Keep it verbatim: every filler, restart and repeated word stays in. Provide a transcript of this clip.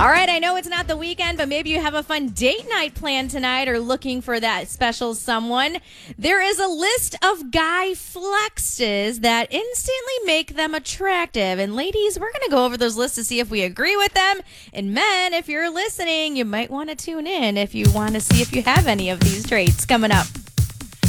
All right, I know it's not the weekend, but maybe you have a fun date night planned tonight or looking for that special someone. There is a list of guy flexes that instantly make them attractive. And ladies, we're going to go over those lists to see if we agree with them. And men, if you're listening, you might want to tune in if you want to see if you have any of these traits coming up.